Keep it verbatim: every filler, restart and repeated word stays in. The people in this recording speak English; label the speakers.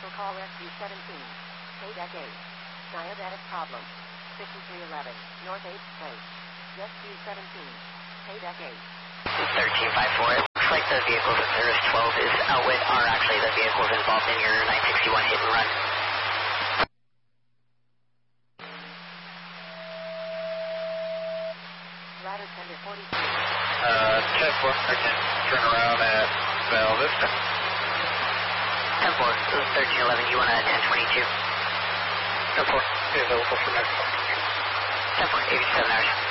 Speaker 1: Vehicle call Rescue seventeen. K D E C eight. Diabetic problem. fifty-three eleven. North eighth Place. Rescue seventeen. K D E C eight.
Speaker 2: thirteen five four. It looks like the vehicle in service twelve is out with, are actually the vehicles involved in your nine sixty-one hit and run.
Speaker 1: Ladder ten to forty-three.
Speaker 3: Uh, ten four, I can turn around at Bell Vista.
Speaker 2: ten four, thirteen eleven, you want a ten twenty-two?
Speaker 3: ten four, available for next one.
Speaker 2: ten four, eighty-seven hours.